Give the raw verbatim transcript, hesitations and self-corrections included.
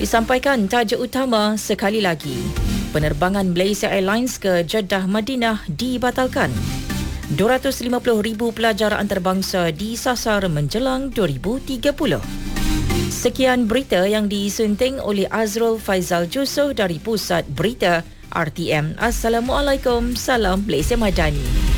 Disampaikan tajuk utama sekali lagi. Penerbangan Malaysia Airlines ke Jeddah Madinah dibatalkan. dua ratus lima puluh ribu pelajar antarabangsa disasar menjelang dua ribu tiga puluh. Sekian berita yang disunting oleh Azrul Faizal Jusoh dari Pusat Berita R T M. Assalamualaikum, salam Malaysia Madani.